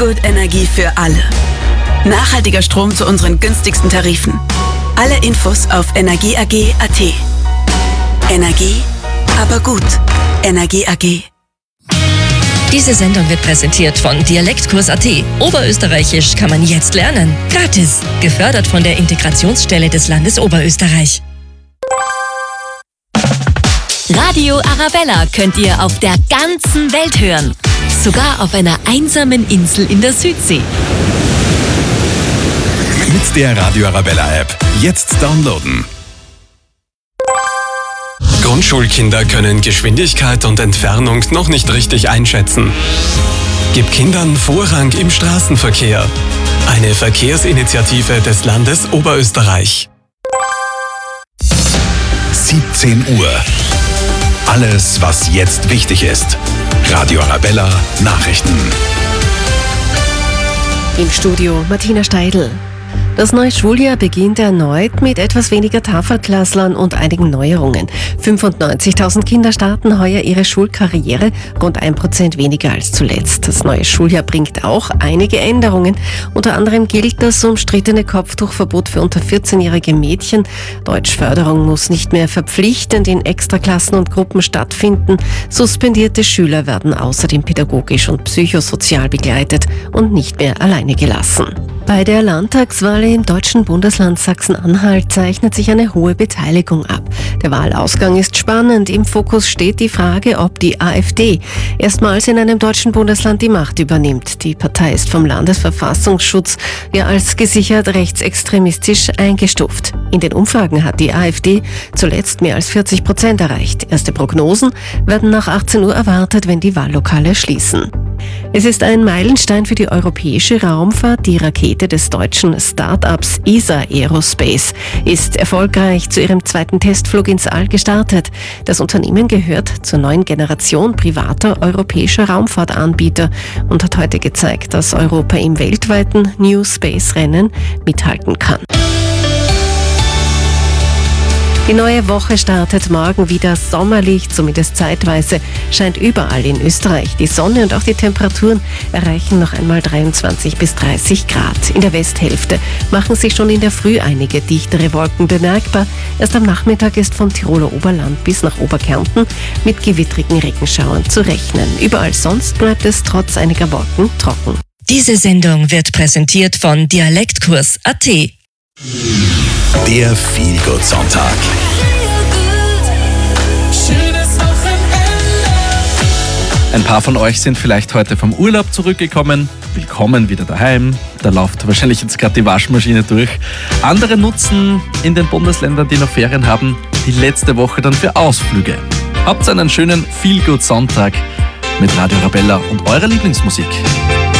Feelgood-Energie für alle. Nachhaltiger Strom zu unseren günstigsten Tarifen. Alle Infos auf Energie.AG.at. Energie, aber gut. Energie AG. Diese Sendung wird präsentiert von Dialektkurs.at. Oberösterreichisch kann man jetzt lernen. Gratis. Gefördert von der Integrationsstelle des Landes Oberösterreich. Radio Arabella könnt ihr auf der ganzen Welt hören. Sogar auf einer einsamen Insel in der Südsee. Mit der Radio Arabella App. Jetzt downloaden. Grundschulkinder können Geschwindigkeit und Entfernung noch nicht richtig einschätzen. Gib Kindern Vorrang im Straßenverkehr. Eine Verkehrsinitiative des Landes Oberösterreich. 17 Uhr. Alles, was jetzt wichtig ist. Radio Arabella Nachrichten. Im Studio Martina Steidl. Das neue Schuljahr beginnt erneut mit etwas weniger Tafelklasslern und einigen Neuerungen. 95.000 Kinder starten heuer ihre Schulkarriere, rund 1% weniger als zuletzt. Das neue Schuljahr bringt auch einige Änderungen. Unter anderem gilt das umstrittene Kopftuchverbot für unter 14-jährige Mädchen. Deutschförderung muss nicht mehr verpflichtend in Extraklassen und Gruppen stattfinden. Suspendierte Schüler werden außerdem pädagogisch und psychosozial begleitet und nicht mehr alleine gelassen. Bei der Landtagswahl im deutschen Bundesland Sachsen-Anhalt zeichnet sich eine hohe Beteiligung ab. Der Wahlausgang ist spannend. Im Fokus steht die Frage, ob die AfD erstmals in einem deutschen Bundesland die Macht übernimmt. Die Partei ist vom Landesverfassungsschutz als gesichert rechtsextremistisch eingestuft. In den Umfragen hat die AfD zuletzt mehr als 40% erreicht. Erste Prognosen werden nach 18 Uhr erwartet, wenn die Wahllokale schließen. Es ist ein Meilenstein für die europäische Raumfahrt. Die Rakete des deutschen Start-ups ESA Aerospace ist erfolgreich zu ihrem zweiten Testflug ins All gestartet. Das Unternehmen gehört zur neuen Generation privater europäischer Raumfahrtanbieter und hat heute gezeigt, dass Europa im weltweiten New Space-Rennen mithalten kann. Die neue Woche startet morgen wieder sommerlich, zumindest zeitweise scheint überall in Österreich die Sonne und auch die Temperaturen erreichen noch einmal 23 bis 30 Grad. In der Westhälfte machen sich schon in der Früh einige dichtere Wolken bemerkbar. Erst am Nachmittag ist vom Tiroler Oberland bis nach Oberkärnten mit gewittrigen Regenschauern zu rechnen. Überall sonst bleibt es trotz einiger Wolken trocken. Diese Sendung wird präsentiert von Dialektkurs.at. Der Feelgood-Sonntag. Ein paar von euch sind vielleicht heute vom Urlaub zurückgekommen. Willkommen wieder daheim. Da läuft wahrscheinlich jetzt gerade die Waschmaschine durch. Andere nutzen in den Bundesländern, die noch Ferien haben, die letzte Woche dann für Ausflüge. Habt einen schönen Feelgood-Sonntag mit Radio Arabella und eurer Lieblingsmusik.